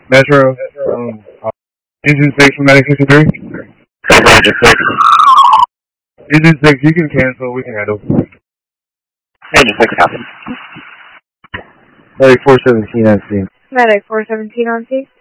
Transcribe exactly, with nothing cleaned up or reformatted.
Metro, um, uh, engine six from Medic sixty-three. Roger, six. Engine six, you can cancel, we can handle. Engine six, copy. Medic four seventeen on scene. Medic four seventeen on scene.